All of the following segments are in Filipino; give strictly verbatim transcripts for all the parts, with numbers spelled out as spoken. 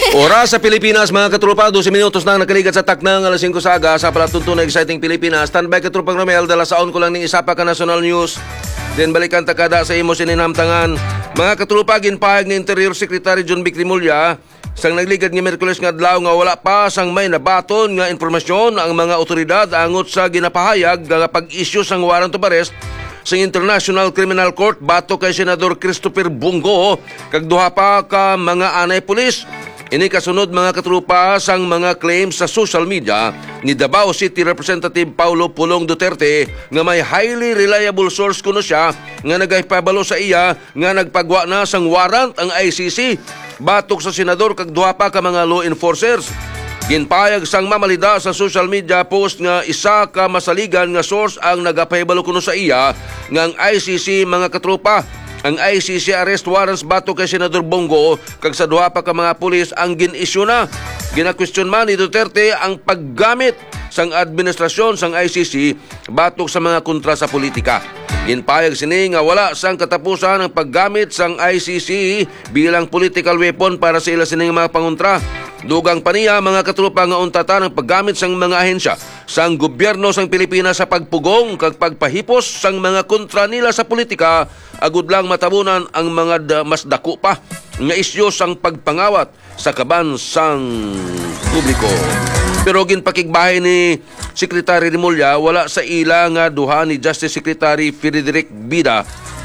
Oras sa Pilipinas, mga katropa, twelve minutos na nakaligat sa taknang alas singko saga sa palatunto na exciting Pilipinas. Standby katropang Romel, dala saon ko lang ng isa pa ka national news. Then balikan takada sa imo sininamtangan. Mga katropa, ginpahag ni Interior Secretary John Vic Rimulya sang nagligad nga Miyerkules nga adlaw nga wala pa sang may nabaton nga informasyon ang mga otoridad angot sa ginapahayag nga pag-issue sang warrant of arrest sa International Criminal Court bato kay Senador Christopher Bongo kag duha pa ka mga anay pulis. Ini kasunod mga katrupa sang mga claims sa social media ni Davao City Representative Paulo Pulong Duterte nga may highly reliable source kuno siya nga nagaypabalo sa iya nga nagpagwa na sang warrant ang I C C batok sa senador kag duha pa ka mga law enforcers. Ginpayag sang mamalida sa social media post nga isa ka masaligan nga source ang nagapahibalo kuno sa iya nga ang I C C mga katrupa. Ang I C C arrest warrants bato kay Senador Bongo kag sa duha pa ka mga pulis ang gin-issue na. Gina-question man ni Duterte ang paggamit sang administrasyon sang I C C batok sa mga kontra sa politika. Ginpayag sini nga wala sang katapusan ang paggamit sang I C C bilang political weapon para sa ila sining mga pangontra. Dugang pa niya mga katrupa nga untatan ang paggamit sang mga ahensya sang gobyerno sang Pilipinas sa pagpugong kag pagpahipos sang mga kontra nila sa politika agud lang matabunan ang mga da, mas dako pa nga isyu sang pagpangawat sa kaban sang publiko. Pero ginpakigbahay ni Secretary Rimulya wala sa ila nga duha ni Justice Secretary Frederick Bida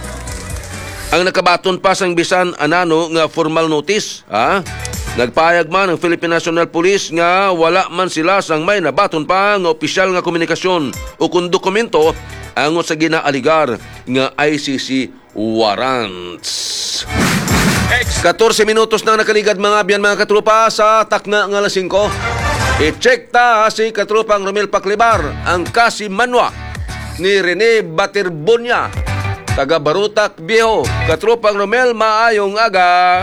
ang nakabaton pa sang bisan anano nga formal notice. Ha? Nagpayag man ang Philippine National Police nga wala man sila sang may nabaton pa nga opisyal nga komunikasyon o kung dokumento angot sa ginaaligar nga I C C warrants. fourteen minutos na nakaligad mga biyan mga katrupa sa takna nga alas singko. I-check ta si katrupang Romel Paclibar ang kasimanwa ni Rene Baterbonia taga Barutak Viejo. Katrupang Romel, maayong aga.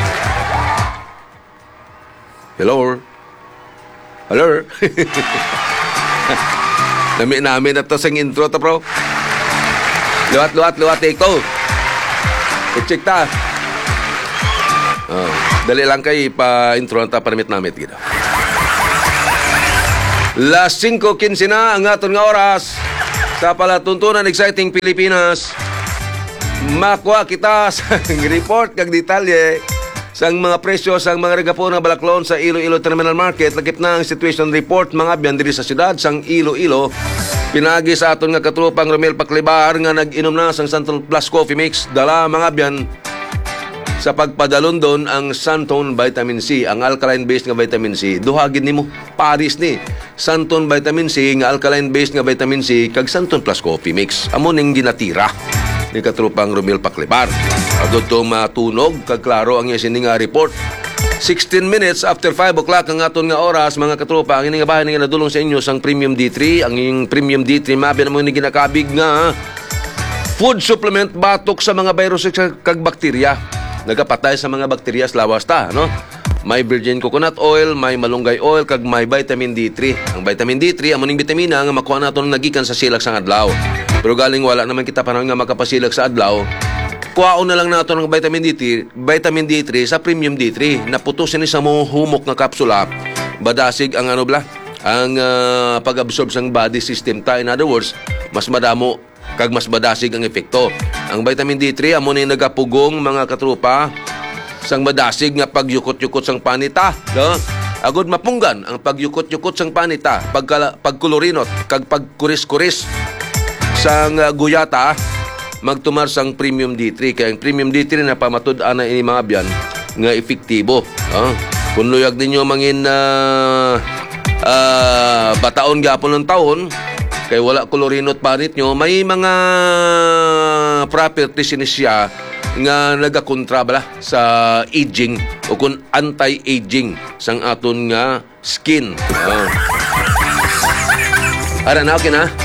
Hello? Hello? Nami namin na to sa intro to, bro. Luwat, luwat, luwat, take to. I-check ta. Oh, dali lang kayo pa-intro na ta, paramit namin. Gitu. Las singko quince na ang aton nga oras sa palatuntunan exciting Pilipinas. Makuha kita sa report kag detalye sang mga presyo sang mga regapo na balaklon sa Iloilo Terminal Market. Lakip na ang situation report mga biyan diri sa siyudad sang Iloilo. Pinagi sa aton nga katrupang Romel Paclibar nga nag-inom na sang Santon Plus Coffee Mix. Dala mga biyan sa pagpadalon doon ang Santon Vitamin C, ang alkaline-based nga vitamin C. Duhagin nimo Paris ni Santon Vitamin C nga alkaline-based nga vitamin C kag Santon Plus Coffee Mix. Amo ning ginatira ni katrupang Romel Paclibar. Agad itong matunog, kagklaro ang isin nga report. sixteen minutes after five o'clock ang aton nga oras, mga katrupa, ang ining bahay nga nadulong sa inyo sang Premium D three. Ang ining Premium D three, mabiyan mo ni ginakabig nga food supplement batok sa mga virus kag bakterya. Nagapatay sa mga bakterya lawas ta, no? May virgin coconut oil, may malunggay oil, kag may vitamin D three. Ang vitamin D three, amuning vitamina nga makuha naton nagikan sa silak sang adlaw. Pero galing wala naman kita panahon nga makapasilak sa adlaw, kuhaon na lang nato ng vitamin D three, vitamin D three sa Premium D three. Naputusin ni sa mga humok na kapsula, badasig ang ano bla, ang uh, pag-absorb sang body system ta. In other words, mas madamo kag mas badasig ang epekto. Ang vitamin D three amo ni nagapugong mga katrupa sang badasig nga pagyukot-yukot sang panita, no? Agud mapunggan ang pagyukot-yukot sang panita, pagka, pagkolorinot kag pagkuris-kuris sang uh, guyata, magtumar sang Premium D three. Kaya ang Premium D three na pamatud-an na ini mga biyan nga efektibo. Uh, kung luyag ninyo mangin uh, uh, bataon gapon ng taon, kay wala kolorinot panit nyo, may mga properties siya nga nagakontra bala sa aging o kung anti-aging sang aton nga skin. Uh. Ara na, okay na?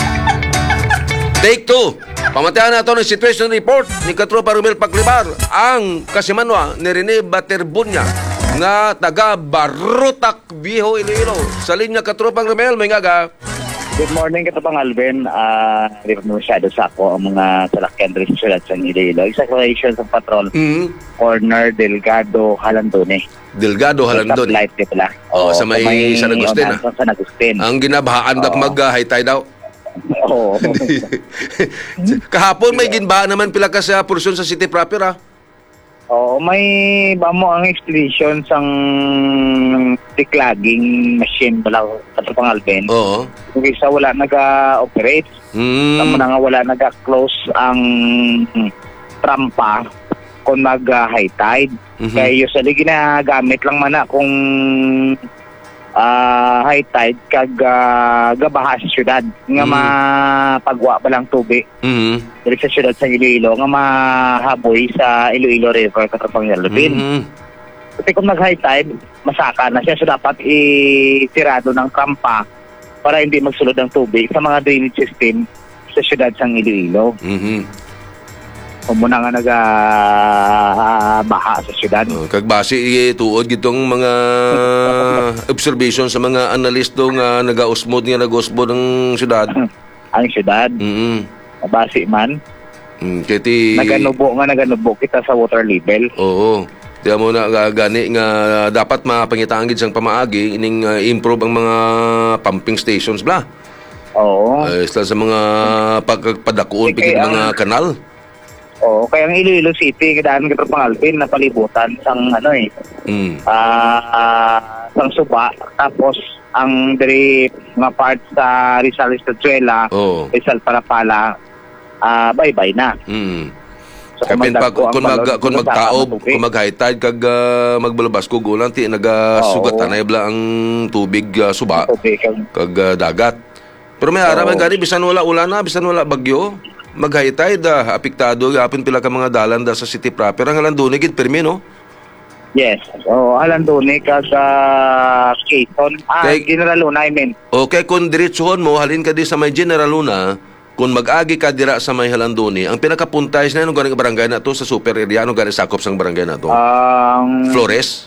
Take two. Pamatayan nato ng situation report ni Katropa Romel Paclibar ang kasimanwa ni Rene Baterbonia nga taga Barutak Viejo, Iloilo. Sa linya Katropang Romel, may ngaga. Good morning, Katapang Alvin. Uh, Hindi pa masyado sa ako ang mga salakyan rin sa syudad sa Iloilo. Execution sa patrol, Mm. Corner Delgado, Halandone. Delgado Halandon. Light di pala. Oh, sa may San Agustin, ah. Sa San Agustin. Ang ginabahaan dak Oo. mag-high tide daw. Oo. Kahapon may ginbahan naman pila ka sa porsyon sa city proper ah. Oo, may ba mo ang expedition sang declogging machine pala Katapang Alvin. Oo. Kung isa wala nag-operate, Mm. tamo na nga wala nag-close ang trampa kung nag-high tide. Mhm. Kaya usually ginagamit lang man na kung ah, high tide kag ah, gabaha sa syudad nga Mm. mapagwa pa lang tubig Mhm. diri sa syudad sa Iloilo nga mahaboy sa Iloilo River Katapang Alvin. Mhm. Kasi kung nag-high tide, masaka na siya. So dapat itirado ng trampa para hindi magsulod ang tubig sa mga drainage system sa syudad sa Iloilo. Mhm. Kung muna nga nag-baha sa syudad. Oh, kag base eh, tuod gitong mga observation sa mga analisto nga nagausmod nga nag-usmod ng syudad. Ang syudad, Mhm. mabasi man, Mm, kiti naganubo nga naganubo kita sa water level. Oo. Tiyan mo na nga gani nga dapat mapangitaan gid sang pamaagi ining uh, improve ang mga pumping stations bla. Oo. Ay sa sa mga pagpadakuon Eh, pigid kaya mga ang- kanal. Oo, kaya ang Iloilo City, kadaan kita pang Alvin, na palibutan sang ano eh, Mm. ah sang suba, tapos ang dari mga part sa Rizal Estuela, Oo. Rizal Palapala, ah bye-bye na. Mm. So, Kapin pa magdagko ang kung mag balod, kung kung magtaob, nasaka kung mag-high tide kag uh, magbalabas ko gulang ti nagasugat Oo. tanay bla ang tubig uh, suba tubig ang kag uh, dagat. Pero may ara man Oo. gani bisan wala ulan na, bisan wala bagyo, mag-high tide ah, apektado gapon pila ka mga dalan da sa city proper ang Halandone gid permi no. yes. Oh, Halandone kag ah, Quezon. Ah, Kay- General Luna, I mean. Okay, kung diretsuhon mo, halin ka di sa may General Luna, kung mag-agi ka dira sa may Halandone, ang pinakapuntay na ano ganing barangay na to sa super area, ano ganing sakop sang barangay na to? Ang Flores?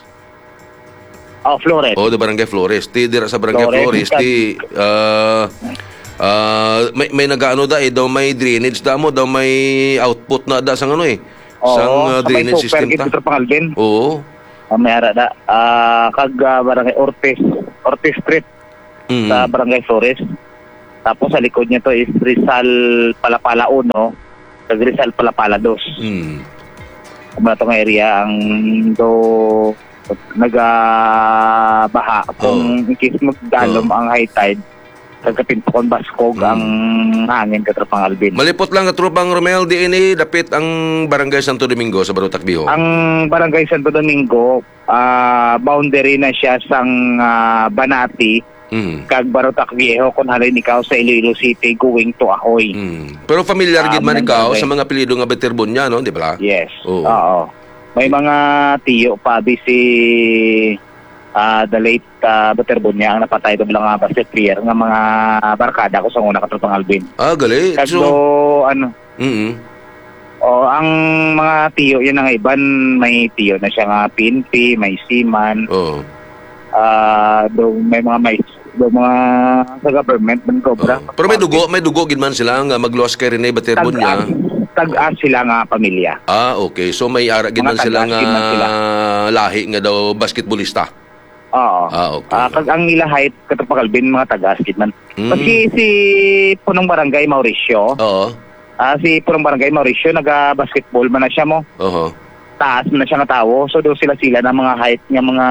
Oh, Flores. O, the barangay Flores. Ti dira sa barangay Flores, Flores, ti ah ah, may may nagaano da eh, daw may drainage da mo, daw may output na da sang ano eh. Sang Oo, ah, sa may drainage super system ta. gid pang Alvin. Oo. Ah, may ara da. Ah, kag ah, barangay Ortiz, Ortiz Street Mm. sa barangay Flores. Tapos sa likod niya to is Rizal Palapala uno, kag Rizal Palapala dos. Mm. Kuma tong area ang do nagabaha kung in case magdalom ang high tide kagapin po kung baskog Mm. ang hangin katrapang Alvin. Malipot lang at tropang Romel D N A dapit ang barangay Santo Domingo sa Barutak Biho. Ang barangay Santo Domingo, ah, boundary na siya sang ah, Banati Mm. kag Barotac Viejo kung halin ikaw sa Iloilo City going to Ahoy. Mm. Pero familiar Ah, gid man mga ikaw barangay. sa mga apelyido nga Beterbonya, no, di ba? Yes. Oo. Oo. May mga tiyo pa di si ah, the late uh, Baterbonya ang napatay do lang nga basket player nga mga barkada ko sa una katrapang Alvin. Ah, gali. Kag So, do ano mm. o ang mga tiyo yun ang iban may tiyo na siya nga P N P, may Seaman, Oh. ah do may mga may do mga sa government man cobra. Oh. Pero may dugo, may dugo gid man sila nga magluwas kay Rene Beterbonya. Tag-as, tag-as sila nga pamilya. Ah, okay. So may ara gid man Mga sila nga tagas gid man sila. lahi nga daw basketballista. Oo. Ah, okay. Ah, kag ang ila height katapang Alvin mga taga-askid man. Mm. Pag si, si punong barangay Mauricio, Oo. ah si punong barangay Mauricio naga-basketball man na siya mo. Oho. Taas man na siya nga tawo. So do sila sila na mga height nga mga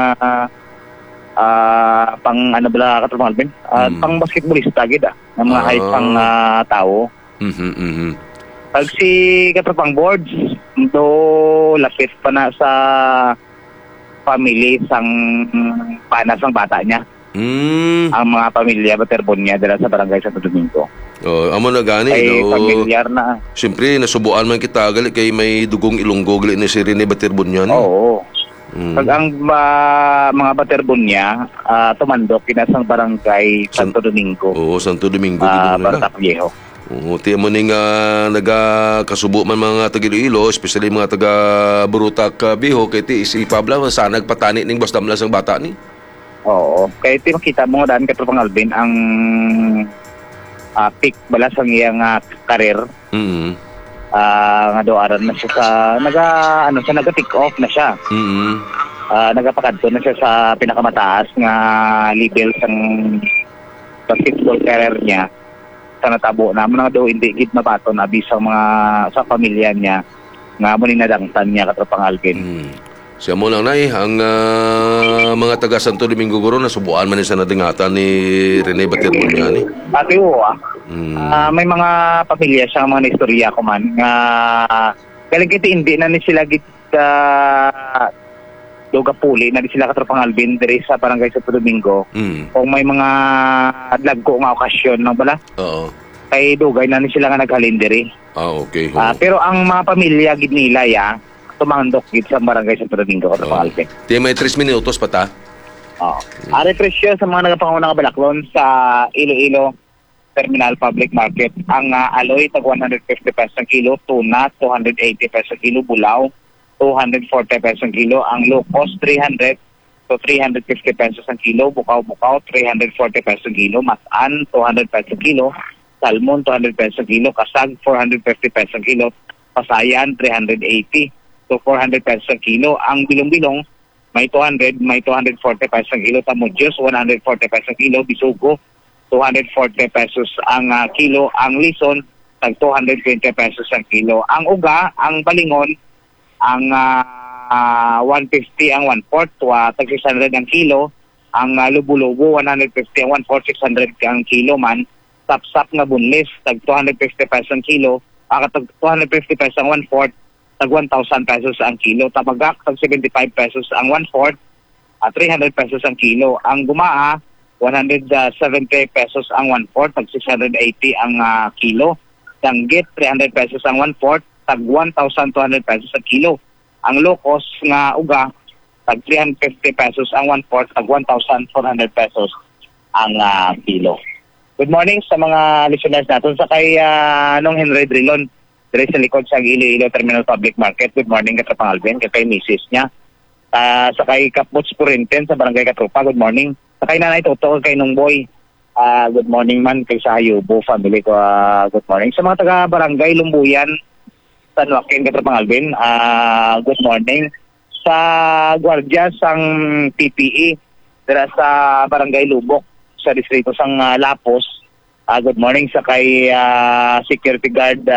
ah pang ano bala katapang Alvin? Ah, Mm. pang basketballista gid ah. Nga mga Ah. height pang ah, tawo. Mhm, mhm. Pag si katapang boards, do lapit pa na sa family sang panas ng bata niya. Mm. Ang mga pamilya Baterbonya dala sa barangay Santo Domingo. Oh, amo na gani Ay no. familiar na. Siyempre, nasubuan man kita gali kay may dugong Ilonggo gali ni si Rene Beterbonya no. Oo. Mm. Pag ang ba- mga Baterbonya ah, tumandok kinasang barangay Santo Domingo. Oo, Santo Domingo Ah, gid na. Barotac Viejo. Oo, tiyan mo ning uh, naga-kasubo man mga taga Iloilo, especially mga taga Barutak uh, Biho, kay ti isipabla, sana nagpatani ning basdamlas ang bata ni. Oo. Kaya ito makita mo daan katropang Alvin ang uh, peak balas ang iyang uh, karir. Mm. Uh, nga doaran na siya sa naga ano sa naga-take off na siya. Mm. Uh, nagapakadto na siya sa pinakamataas nga level sang basketball career niya. Sa natabo na mo na daw hindi gid mabaton abi sa mga sa pamilya niya nga mo ni nadangtan niya katropang Alvin. Mm. Siya mo lang na eh, ang ah, mga taga Santo Domingo Guro, nasubuan man ni sa natingatan ni Rene Baterbunyani. Ate o ah. Mm. Ah, may mga pamilya siya mga istorya ko man nga galing kiti hindi na ni sila git uh, doga puli na di sila katropang Alvin diri sa barangay Santo Domingo. Mm. Kung may mga lagko nga okasyon no bala Oo. kay dugay na ni sila nga naghalin diri. Ah, okay. Ah, pero ang mga pamilya gid nila ya tumandok gid sa barangay Santo Domingo katropang Alvin. Di may tres minutos pa ta. Oo. Ari presyo sa mga nagapanguna nga balaklon sa Iloilo Terminal Public Market. Ang uh, aloy tag one hundred fifty pesos ang kilo, tuna two hundred eighty pesos ang kilo, bulaw two hundred forty pesos ang kilo, ang locos three hundred to three hundred fifty pesos ang kilo, bukaw-bukaw three hundred forty pesos ang kilo, masan two hundred pesos ang kilo, salmon two hundred pesos ang kilo, kasag four hundred fifty pesos ang kilo, pasayan three hundred eighty to four hundred pesos ang kilo, ang bilong-bilong may two hundred, may two hundred forty pesos ang kilo, tamudyos one hundred forty pesos ang kilo, bisugo two hundred forty pesos ang uh, kilo, ang lison tag two hundred twenty pesos ang kilo. Ang uga, ang balingon, ang uh, uh, one fifty ang one fourth, uh, tag six hundred ang kilo, ang uh, lubo-lubo one hundred fifty ang one fourth, six hundred ang kilo man. Sapsap nga bunlis, tag two hundred fifty pesos ang kilo, uh, tag two hundred fifty pesos ang one fourth, tag one thousand pesos ang kilo. Tabagak, tag seventy-five pesos ang one fourth, uh, three hundred pesos ang kilo. Ang gumaa, one hundred seventy pesos ang one fourth, tag six hundred eighty ang uh, kilo. Danggit, three hundred pesos ang one fourth, tag one thousand two hundred pesos ang kilo. Ang locos nga uga, tag three hundred fifty pesos ang one fourth, tag one thousand four hundred pesos ang uh, kilo. Good morning sa mga listeners natin sa kay uh, Nong Henry Drilon, dire sa likod sa Iloilo Terminal Public Market. Good morning katropang Alvin, kay misis niya. Uh, sa kay Kaputs Purinten sa Barangay Katropa, good morning. Sa kay Nanay Toto, kay Nung Boy, uh, good morning man. Kay sa Hayubo family ko, uh, good morning. Sa mga taga Barangay Lumbuyan, San Joaquin, katropang Alvin, uh, good morning. Sa Guardia sang P P E, dira sa Barangay Lubok, sa distrito sang uh, Lapos, uh, good morning. Sa kay uh, security guard